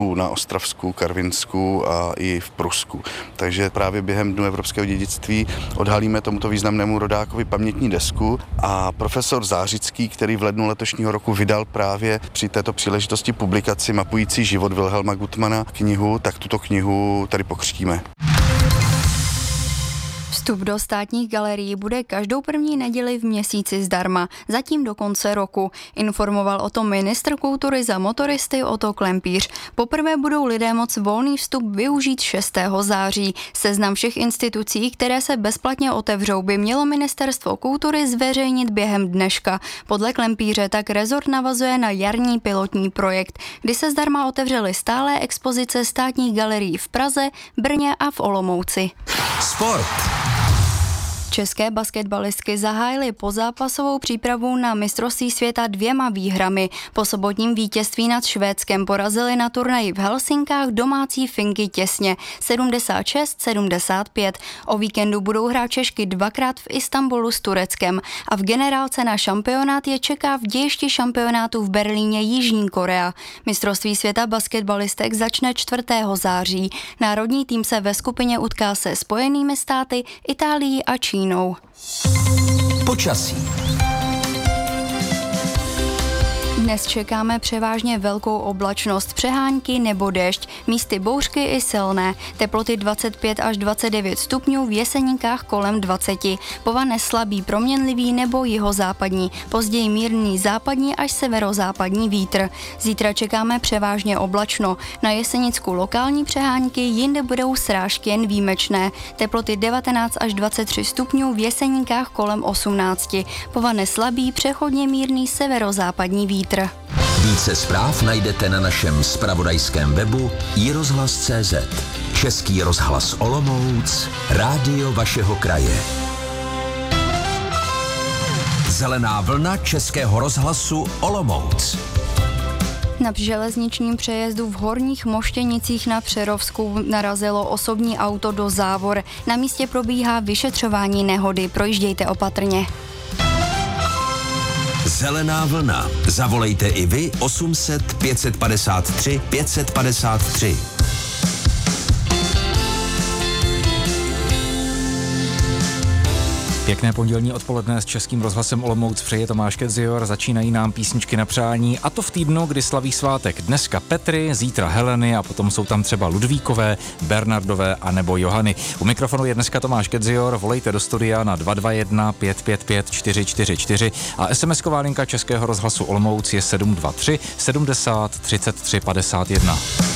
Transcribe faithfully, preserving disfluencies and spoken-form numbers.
na Ostravsku, Karvinsku a i v Prusku. Takže právě během Dnů evropského dědictví odhalíme tomuto významnému rodákovi pamětní desku a profesor Zářický, který v lednu letošního roku vydal právě při této příležitosti publikaci mapující život Wilhelma Gutmana knihu, tak tuto knihu tady pokřtíme. Vstup do státních galerií bude každou první neděli v měsíci zdarma, zatím do konce roku. Informoval o tom ministr kultury za motoristy Otto Klempíř. Poprvé budou lidé moc volný vstup využít šestého září. Seznam všech institucí, které se bezplatně otevřou, by mělo ministerstvo kultury zveřejnit během dneška. Podle Klempíře tak rezort navazuje na jarní pilotní projekt, kdy se zdarma otevřely stálé expozice státních galerií v Praze, Brně a v Olomouci. Sport. České basketbalistky zahájily pozápasovou přípravu na mistrovství světa dvěma výhrami. Po sobotním vítězství nad Švédskem porazili na turnaji v Helsinkách domácí Finky těsně sedmdesát šest sedmdesát pět. O víkendu budou hrát Češky dvakrát v Istanbulu s Tureckem a v generálce na šampionát je čeká v dějišti šampionátu v Berlíně Jižní Korea. Mistrovství světa basketbalistek začne čtvrtého září. Národní tým se ve skupině utká se Spojenými státy, Itálií a Čínou. Počasí. Dnes čekáme převážně velkou oblačnost, přehánky nebo déšť, místy bouřky i silné. Teploty dvacet pět až dvacet devět stupňů, v Jeseníkách kolem dvacet. Povane slabý, proměnlivý nebo jihozápadní, později mírný západní až severozápadní vítr. Zítra čekáme převážně oblačno. Na Jesenicku lokální přehánky, jinde budou srážky jen výjimečné. Teploty devatenáct až dvacet tři stupňů, v Jeseníkách kolem osmnáct. Povane slabý, přechodně mírný severozápadní vítr. Více zpráv najdete na našem zpravodajském webu i rozhlas tečka cé zet. Český rozhlas Olomouc, rádio vašeho kraje. Zelená vlna Českého rozhlasu Olomouc. Na železničním přejezdu v Horních Moštěnicích na Přerovsku narazilo osobní auto do závor. Na místě probíhá vyšetřování nehody, projíždějte opatrně. Zelená vlna. Zavolejte i vy osm set pět padesát tři pět padesát tři. Pěkné pondělní odpoledne s Českým rozhlasem Olomouc přeje Tomáš Kedzior, začínají nám písničky na přání a to v týdnu, kdy slaví svátek dneska Petry, zítra Heleny a potom jsou tam třeba Ludvíkové, Bernardové a nebo Johany. U mikrofonu je dneska Tomáš Kedzior, volejte do studia na dva dva jedna pět pět pět čtyři čtyři čtyři a SMSková linka Českého rozhlasu Olomouc je sedm dva tři sedmdesát třicet tři padesát jedna.